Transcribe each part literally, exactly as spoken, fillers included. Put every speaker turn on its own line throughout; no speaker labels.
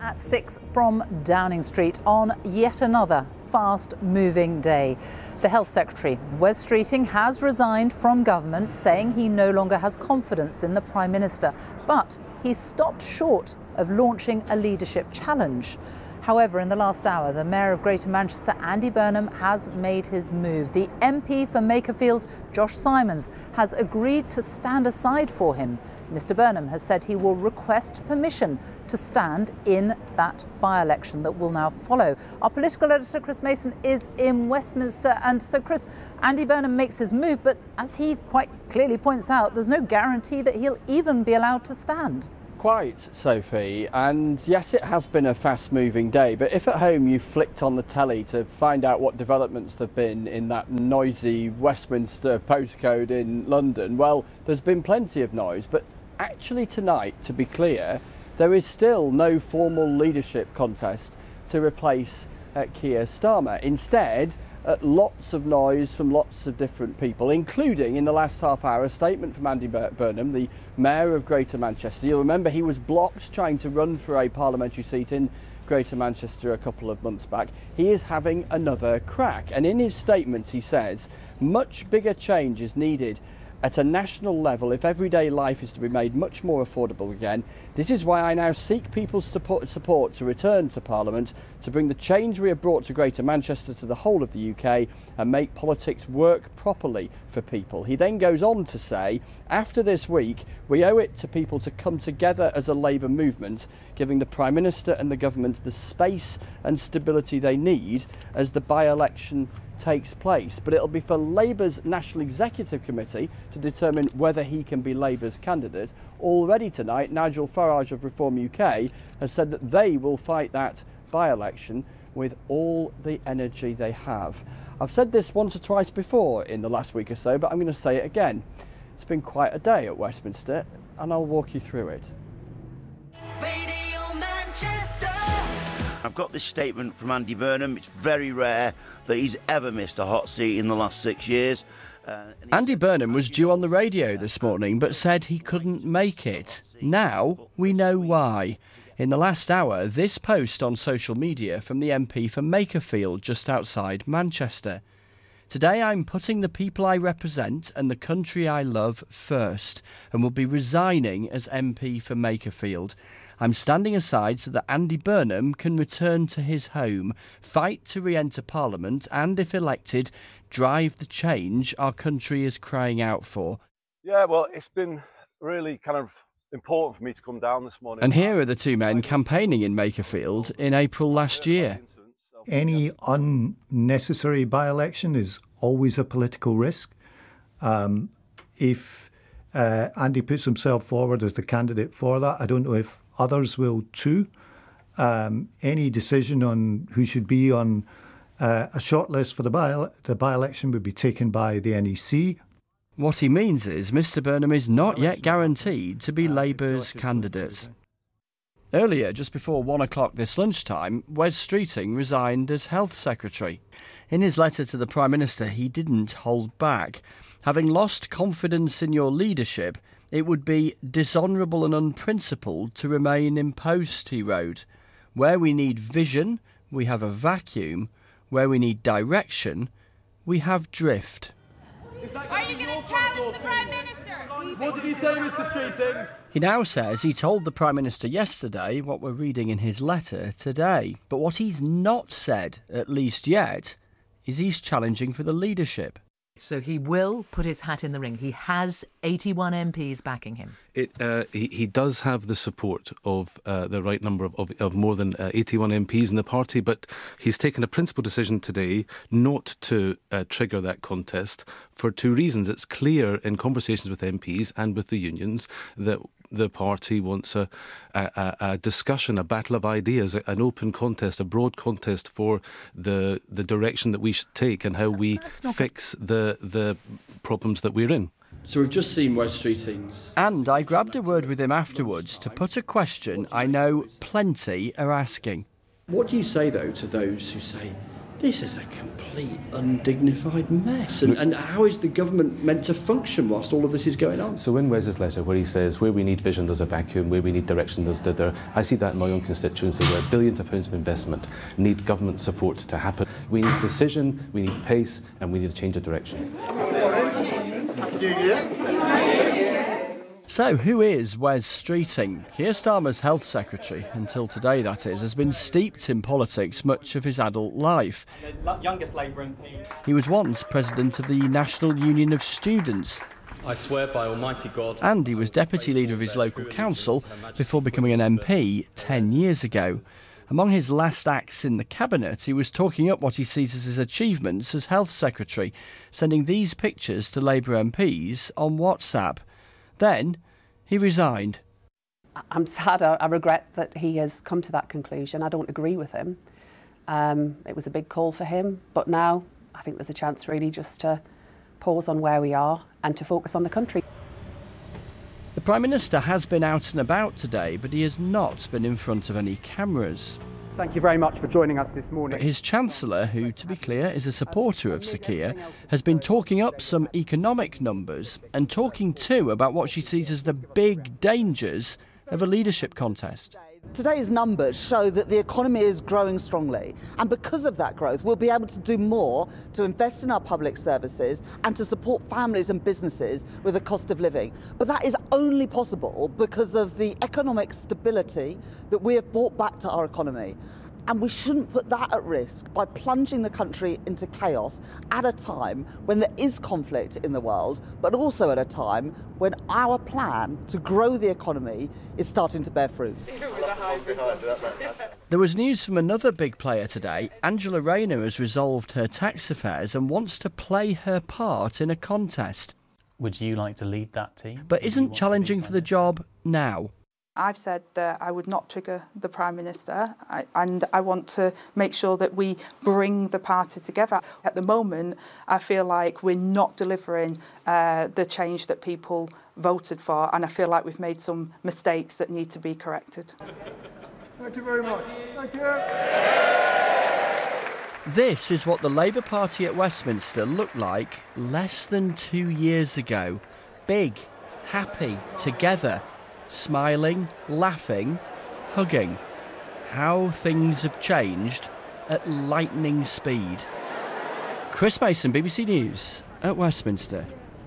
at six from Downing Street on yet another fast-moving day. The Health Secretary, Wes Streeting, has resigned from government, saying he no longer has confidence in the Prime Minister. But he stopped short of launching a leadership challenge. However, in the last hour, the Mayor of Greater Manchester, Andy Burnham, has made his move. The M P for Makerfield, Josh Simons, has agreed to stand aside for him. Mr Burnham has said he will request permission to stand in that by-election that will now follow. Our political editor, Chris Mason, is in Westminster. And so, Chris, Andy Burnham makes his move, but as he quite clearly points out, there's no guarantee that he'll even be allowed to stand.
Quite, Sophie, and yes, it has been a fast-moving day, but if at home you flicked on the telly to find out what developments there have been in that noisy Westminster postcode in London, well, there's been plenty of noise, but actually tonight, to be clear, there is still no formal leadership contest to replace uh, Keir Starmer. Instead, Uh, lots of noise from lots of different people, including in the last half hour a statement from Andy Bur Burnham, the Mayor of Greater Manchester. You'll remember he was blocked trying to run for a parliamentary seat in Greater Manchester a couple of months back. He is having another crack, and in his statement he says much bigger change is needed at a national level if everyday life is to be made much more affordable again. This is why I now seek people's support to return to Parliament, to bring the change we have brought to Greater Manchester to the whole of the U K and make politics work properly for people. He then goes on to say, after this week, we owe it to people to come together as a Labour movement, giving the Prime Minister and the government the space and stability they need as the by-election takes place. But it'll be for Labour's National Executive Committee to determine whether he can be Labour's candidate. Already tonight, Nigel Farage of Reform U K has said that they will fight that by-election with all the energy they have. I've said this once or twice before in the last week or so, but I'm going to say it again. It's been quite a day at Westminster, and I'll walk you through it.
Radio Manchester. I've got this statement from Andy Burnham. It's very rare that he's ever missed a hot seat in the last six years.
Uh, Andy Burnham was due on the radio this morning but said he couldn't make it. Now we know why. In the last hour, this post on social media from the M P for Makerfield, just outside Manchester. Today I'm putting the people I represent and the country I love first and will be resigning as M P for Makerfield. I'm standing aside so that Andy Burnham can return to his home, fight to re-enter Parliament and, if elected, drive the change our country is crying out for.
Yeah, well, it's been really kind of important for me to come down this morning.
And here are the two men campaigning in Makerfield in April last year.
Any unnecessary by-election is always a political risk. Um, if uh, Andy puts himself forward as the candidate for that, I don't know if others will too. Um, any decision on who should be on uh, a shortlist for the by the by-election would be taken by the N E C.
What he means is Mr Burnham is not yet guaranteed to be Labour's candidate. Earlier, just before one o'clock this lunchtime, Wes Streeting resigned as Health Secretary. In his letter to the Prime Minister, he didn't hold back. Having lost confidence in your leadership, it would be dishonourable and unprincipled to remain in post, he wrote. Where we need vision, we have a vacuum. Where we need direction, we have drift.
Are you going to challenge the Prime Minister?
What did he say, Mr Streeting?
He now says he told the Prime Minister yesterday what we're reading in his letter today. But what he's not said, at least yet, is he's challenging for the leadership.
So he will put his hat in the ring. He has eighty-one M Ps backing him.
It, uh, he, he does have the support of uh, the right number of, of, of more than uh, eighty-one M Ps in the party, but he's taken a principled decision today not to uh, trigger that contest for two reasons. It's clear in conversations with M Ps and with the unions that the party wants a, a, a discussion, a battle of ideas, an open contest, a broad contest for the the direction that we should take and how we fix the the problems that we're in.
So we've just seen Wes Streeting's. And I grabbed a word with him afterwards to put a question I know plenty are asking. What do you say, though, to those who say
This is a complete undignified mess. And, and how is the government meant to function whilst all of this is going on?
So in Wes's letter, where he says, where we need vision, there's a vacuum, where we need direction, there's there. I see that in my own constituency, where billions of pounds of investment need government support to happen. We need decision, we need pace, and we need a change of direction.
So, who is Wes Streeting? Keir Starmer's health secretary, until today that is, has been steeped in politics much of his adult life.
The youngest Labour M P.
He was once president of the National Union of Students.
I swear by Almighty God.
And he was deputy leader of his local council before becoming an M P ten years ago. Among his last acts in the cabinet, he was talking up what he sees as his achievements as health secretary, sending these pictures to Labour M Ps on WhatsApp. Then he resigned.
I'm sad, I regret that he has come to that conclusion. I don't agree with him. Um, it was a big call for him, but now I think there's a chance really just to pause on where we are and to focus on the country.
The Prime Minister has been out and about today, but he has not been in front of any cameras.
Thank you very much for joining us this morning.
But his Chancellor, who, to be clear, is a supporter of Sir Keir, has been talking up some economic numbers and talking too about what she sees as the big dangers of a leadership contest.
Today's numbers show that the economy is growing strongly, and because of that growth we'll be able to do more to invest in our public services and to support families and businesses with the cost of living. But that is only possible because of the economic stability that we have brought back to our economy. And we shouldn't put that at risk by plunging the country into chaos at a time when there is conflict in the world, but also at a time when our plan to grow the economy is starting to bear fruit.
There was news from another big player today. Angela Rayner has resolved her tax affairs and wants to play her part in a contest.
Would you like to lead that team?
But isn't challenging for the job now.
I've said that I would not trigger the Prime Minister, I, and I want to make sure that we bring the party together. At the moment, I feel like we're not delivering uh, the change that people voted for, and I feel like we've made some mistakes that need to be corrected.
Thank you very much. Thank you.
This is what the Labour Party at Westminster looked like less than two years ago. Big, happy, together. Smiling, laughing, hugging. How things have changed at lightning speed. Chris Mason, B B C News at Westminster.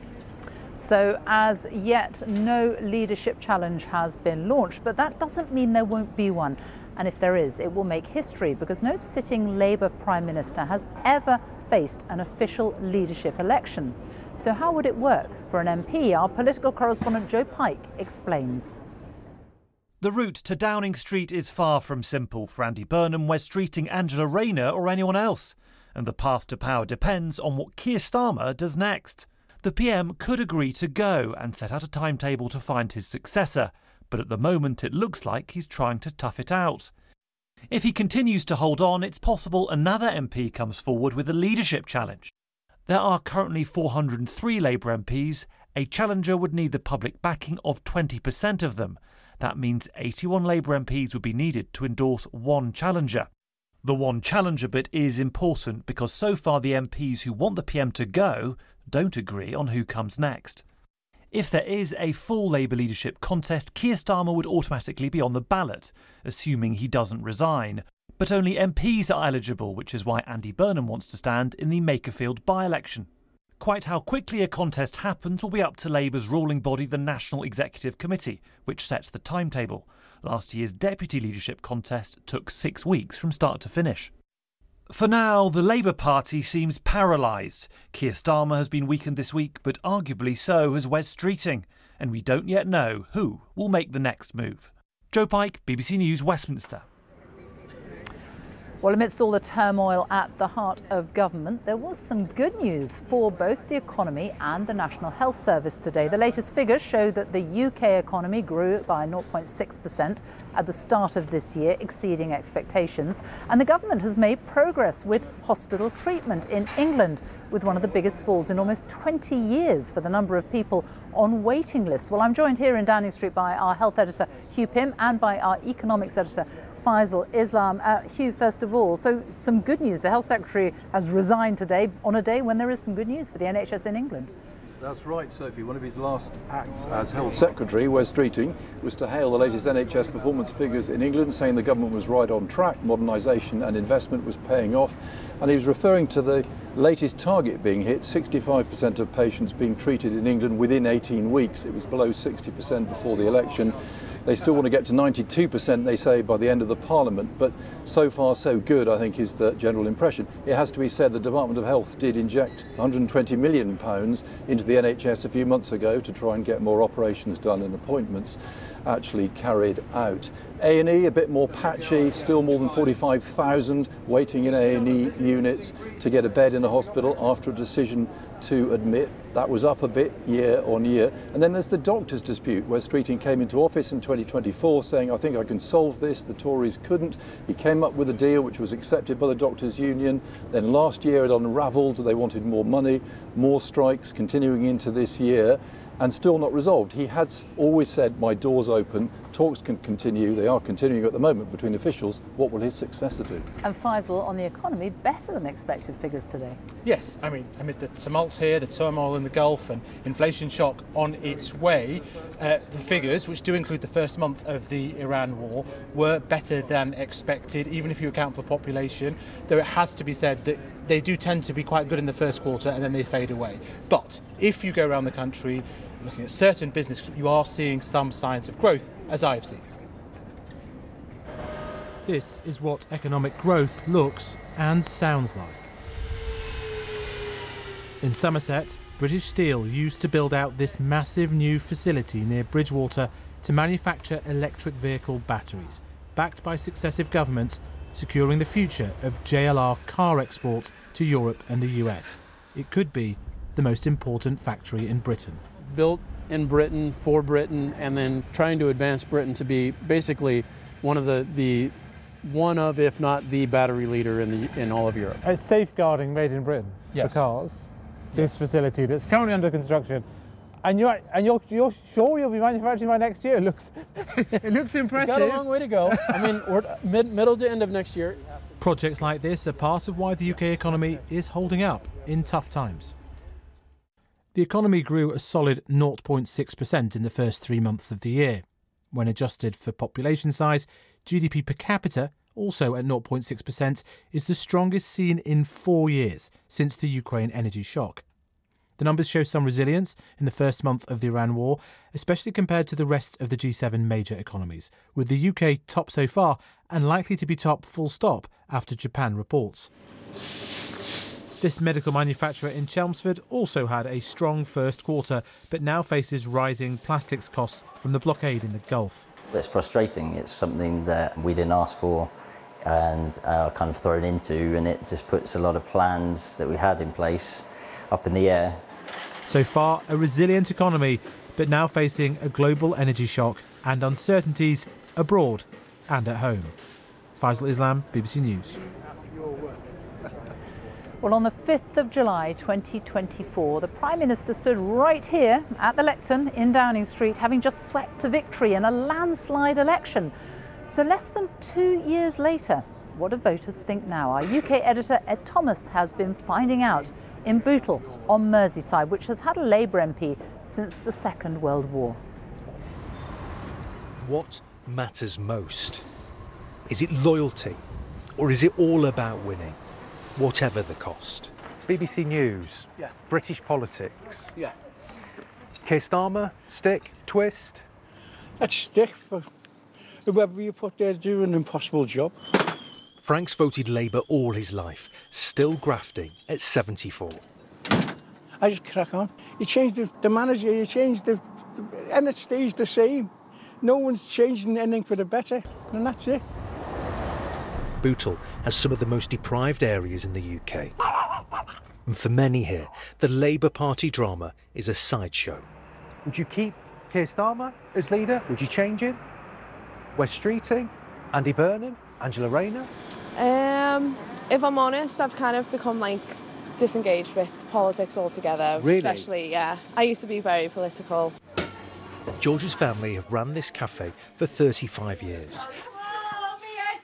So as yet, no leadership challenge has been launched, but that doesn't mean there won't be one. And if there is, it will make history because no sitting Labour Prime Minister has ever faced an official leadership election. So how would it work for an M P? Our political correspondent Joe Pike explains.
The route to Downing Street is far from simple for Andy Burnham, Wes Streeting, Angela Rayner or anyone else. And the path to power depends on what Keir Starmer does next. The P M could agree to go and set out a timetable to find his successor, but at the moment it looks like he's trying to tough it out. If he continues to hold on, it's possible another M P comes forward with a leadership challenge. There are currently four hundred and three Labour M Ps. A challenger would need the public backing of twenty percent of them. That means eighty-one Labour M Ps would be needed to endorse one challenger. The one challenger bit is important because so far the M Ps who want the P M to go don't agree on who comes next. If there is a full Labour leadership contest, Keir Starmer would automatically be on the ballot, assuming he doesn't resign. But only M Ps are eligible, which is why Andy Burnham wants to stand in the Makerfield by-election. Quite how quickly a contest happens will be up to Labour's ruling body, the National Executive Committee, which sets the timetable. Last year's deputy leadership contest took six weeks from start to finish. For now, the Labour Party seems paralysed. Keir Starmer has been weakened this week, but arguably so has Wes Streeting, and we don't yet know who will make the next move. Joe Pike, B B C News, Westminster.
Well, amidst all the turmoil at the heart of government, there was some good news for both the economy and the National Health Service today. The latest figures show that the U K economy grew by zero point six percent at the start of this year, exceeding expectations. And the government has made progress with hospital treatment in England, with one of the biggest falls in almost twenty years for the number of people on waiting lists. Well, I'm joined here in Downing Street by our health editor, Hugh Pym, and by our economics editor, Faisal Islam. Uh, Hugh, first of all, so some good news. The Health Secretary has resigned today on a day when there is some good news for the N H S in England.
That's right, Sophie. One of his last acts as Health Secretary, Wes Streeting, was to hail the latest N H S performance figures in England, saying the government was right on track, modernisation and investment was paying off. And he was referring to the latest target being hit, sixty-five percent of patients being treated in England within eighteen weeks. It was below sixty percent before the election. They still want to get to ninety-two percent, they say, by the end of the Parliament, but so far so good, I think, is the general impression. It has to be said the Department of Health did inject one hundred twenty million pounds into the N H S a few months ago to try and get more operations done and appointments actually carried out. A and E a bit more patchy, still more than forty-five thousand waiting in A and E units to get a bed in a hospital after a decision to admit. That was up a bit year on year. And then there's the doctors' dispute, where Streeting came into office in twenty twenty-four saying, I think I can solve this. The Tories couldn't. He came up with a deal which was accepted by the doctors' union. Then last year it unravelled. They wanted more money, more strikes continuing into this year, and still not resolved. He had always said, my door's open, talks can continue. They are continuing at the moment between officials. What will his successor do?
And Faisal, on the economy, better than expected figures today.
Yes, I mean, amid the tumult here, the turmoil in the Gulf and inflation shock on its way, uh, the figures, which do include the first month of the Iran war, were better than expected, even if you account for population, though it has to be said that they do tend to be quite good in the first quarter and then they fade away. But if you go around the country, looking at certain business, you are seeing some signs of growth, as I've seen.
This is what economic growth looks and sounds like. In Somerset, British Steel used to build out this massive new facility near Bridgewater to manufacture electric vehicle batteries, backed by successive governments, securing the future of J L R car exports to Europe and the U S. It could be the most important factory in Britain.
Built in Britain, for Britain, and then trying to advance Britain to be basically one of the, the one of, if not the battery leader in the in all of Europe.
It's safeguarding made in Britain
Yes.
for cars. This
Yes.
facility that's currently under construction, and you're and you're you're sure you'll be manufacturing by next year. It looks it looks impressive.
We've got a long way to go. I mean, we're mid, middle to end of next year.
Projects like this are part of why the U K economy is holding up in tough times. The economy grew a solid zero point six percent in the first three months of the year. When adjusted for population size, G D P per capita, also at zero point six percent, is the strongest seen in four years since the Ukraine energy shock. The numbers show some resilience in the first month of the Iran war, especially compared to the rest of the G seven major economies, with the U K top so far and likely to be top full stop after Japan reports. This medical manufacturer in Chelmsford also had a strong first quarter, but now faces rising plastics costs from the blockade in the Gulf.
It's frustrating. It's something that we didn't ask for and are kind of thrown into, and it just puts a lot of plans that we had in place up in the air.
So far, a resilient economy, but now facing a global energy shock and uncertainties abroad and at home. Faisal Islam, B B C News.
Well, on the fifth of July twenty twenty-four, the Prime Minister stood right here at the lectern in Downing Street, having just swept to victory in a landslide election. So less than two years later, what do voters think now? Our U K editor Ed Thomas has been finding out in Bootle on Merseyside, which has had a Labour M P since the Second World War.
What matters most? Is it loyalty, or is it all about winning, whatever the cost?
B B C News,
Yeah.
British politics.
Yeah.
Keir Starmer, stick, twist?
That's a stick, but whoever you put there to do an impossible job.
Frank's voted Labour all his life, still grafting at seventy-four.
I just crack on. You change the, the manager, you change the, and it stays the same. No one's changing anything for the better, and that's it.
Bootle has some of the most deprived areas in the U K. And for many here, the Labour Party drama is a sideshow.
Would you keep Keir Starmer as leader? Would you change him? Wes Streeting, Andy Burnham, Angela Rayner?
Um, if I'm honest, I've kind of become like disengaged with politics altogether.
Really?
Especially, yeah. I used to be very political.
George's family have run this cafe for thirty-five years.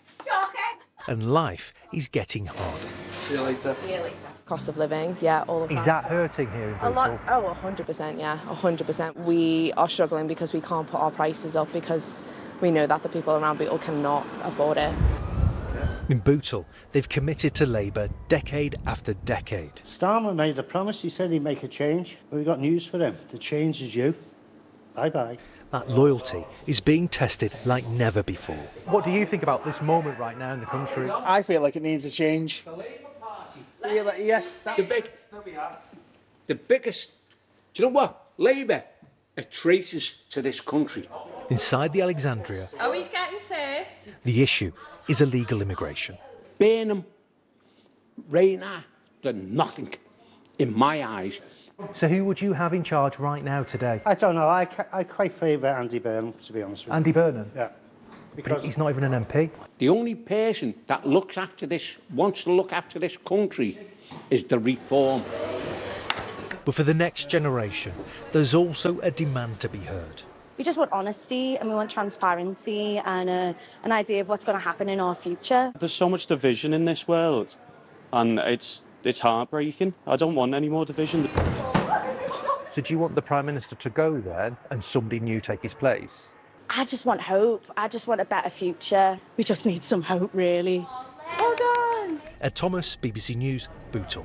and life is getting harder.
See you later.
See you later. Cost of living, yeah, all of that.
Is that hurting here in
A
Bootle?
lot, oh, one hundred percent, yeah, one hundred percent. We are struggling because we can't put our prices up because we know that the people around Bootle cannot afford it.
In Bootle, they've committed to Labour decade after decade.
Starmer made a promise. He said he'd make a change. But we've got news for him. The change is you. Bye-bye.
That loyalty is being tested like never before.
What do you think about this moment right now in the country?
I feel like it needs a change. Yes,
the, big, the biggest, do you know what? Labour are traitors to this country.
Inside the Alexandria,
Are we getting saved?
the issue is illegal immigration.
Burnham, Rayner, they're nothing in my eyes.
So who would you have in charge right now today?
I don't know. I, I quite favour Andy Burnham, to be honest with you.
Andy Burnham?
Yeah.
But he's not even an M P.
The only person that looks after this, wants to look after this country, is the Reform.
But for the next generation, there's also a demand to be heard.
We just want honesty and we want transparency and uh, an idea of what's going to happen in our future.
There's so much division in this world and it's it's heartbreaking. I don't want any more division.
So do you want the Prime Minister to go then and somebody new take his place?
I just want hope. I just want a better future. We just need some hope, really. Well done!
Ed Thomas, B B C News, Bootle.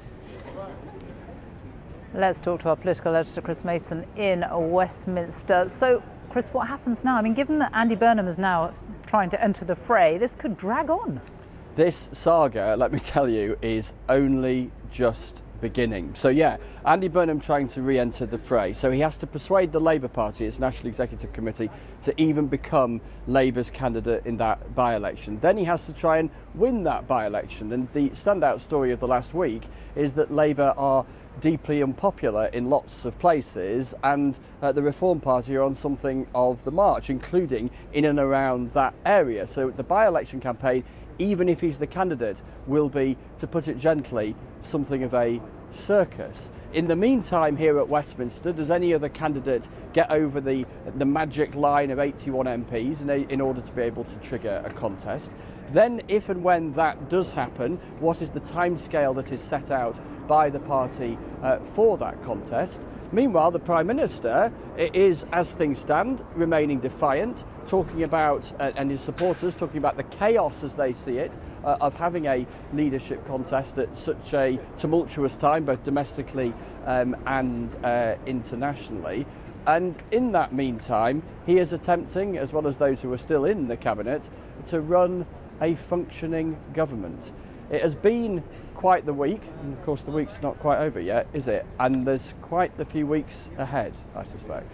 Let's talk to our political editor, Chris Mason, in Westminster. So, Chris, what happens now? I mean, given that Andy Burnham is now trying to enter the fray, this could drag on.
This saga, let me tell you, is only just beginning. So yeah, Andy Burnham trying to re-enter the fray. So he has to persuade the Labour Party, its National Executive Committee, to even become Labour's candidate in that by-election. Then he has to try and win that by-election. And the standout story of the last week is that Labour are deeply unpopular in lots of places, and uh, the Reform Party are on something of the march, including in and around that area. So the by-election campaign, even if he's the candidate, will be, to put it gently, something of a circus. In the meantime, here at Westminster, does any other candidate get over the, the magic line of eighty-one M Ps in, a, in order to be able to trigger a contest? Then, if and when that does happen, what is the timescale that is set out by the party uh, for that contest? Meanwhile, the Prime Minister is, as things stand, remaining defiant, talking about, uh, and his supporters talking about the chaos as they see it, uh, of having a leadership contest at such a tumultuous time, both domestically um, and uh, internationally. And in that meantime, he is attempting, as well as those who are still in the cabinet, to run a functioning government. It has been quite the week, and of course the week's not quite over yet, is it? And there's quite the few weeks ahead, I suspect.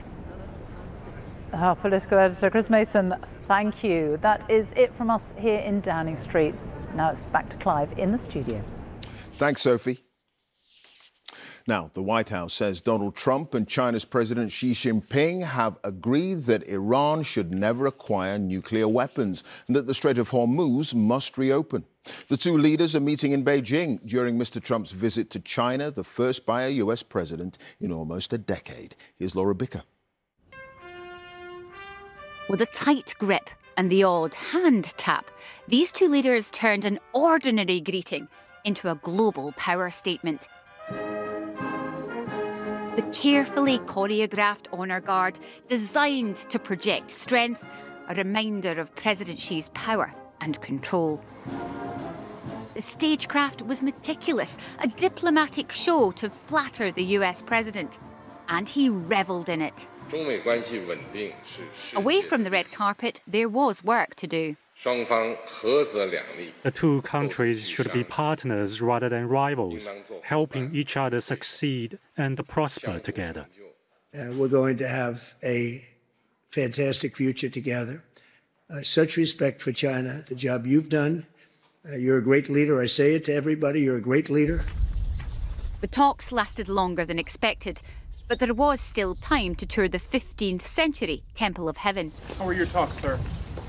Our political editor, Chris Mason, thank you. That is it from us here in Downing Street. Now it's back to Clive in the studio.
Thanks, Sophie. Now, the White House says Donald Trump and China's President Xi Jinping have agreed that Iran should never acquire nuclear weapons and that the Strait of Hormuz must reopen. The two leaders are meeting in Beijing during Mister Trump's visit to China, the first by a U S president in almost a decade. Here's Laura Bicker.
With a tight grip and the odd hand tap, these two leaders turned an ordinary greeting into a global power statement. The carefully choreographed honour guard, designed to project strength, a reminder of President Xi's power and control. The stagecraft was meticulous, a diplomatic show to flatter the U S president, and he revelled in it. Away from the red carpet, there was work to do.
The two countries should be partners rather than rivals, helping each other succeed and prosper together.
Uh, we're going to have a fantastic future together. Uh, such respect for China, the job you've done. Uh, you're a great leader. I say it to everybody, you're a great leader.
The talks lasted longer than expected, but there was still time to tour the fifteenth century Temple of Heaven.
How were your talks, sir?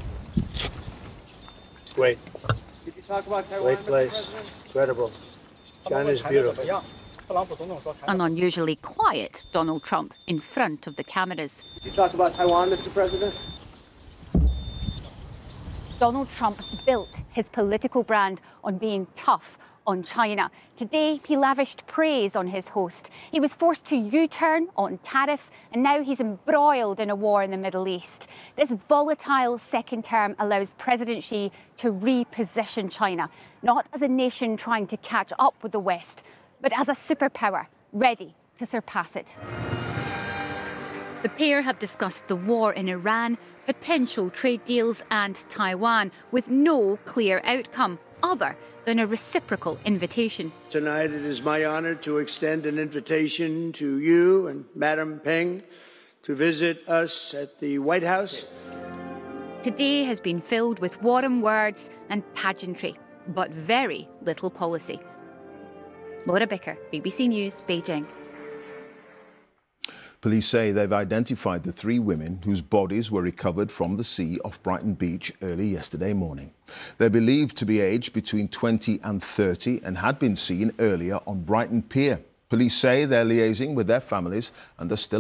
Great.
Did you talk about Taiwan?
Great place. Incredible. China's beautiful.
An unusually quiet Donald Trump in front of the cameras.
Did you talk about Taiwan, Mister President?
Donald Trump built his political brand on being tough on China. Today, he lavished praise on his host. He was forced to U-turn on tariffs, and now he's embroiled in a war in the Middle East. This volatile second term allows President Xi to reposition China, not as a nation trying to catch up with the West, but as a superpower ready to surpass it. The pair have discussed the war in Iran, potential trade deals and Taiwan, with no clear outcome other than a reciprocal invitation.
Tonight it is my honor to extend an invitation to you and Madam Peng to visit us at the White House.
Today has been filled with warm words and pageantry, but very little policy. Laura Bicker, B B C News, Beijing.
Police say they've identified the three women whose bodies were recovered from the sea off Brighton Beach early yesterday morning. They're believed to be aged between twenty and thirty and had been seen earlier on Brighton Pier. Police say they're liaising with their families and are still